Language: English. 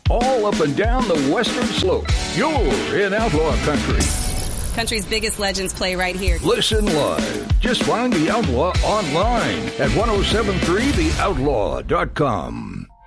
all up and down the western slope. You're in Outlaw Country. Country's biggest legends play right here. Listen live. Just find The Outlaw online at 1073theoutlaw.com.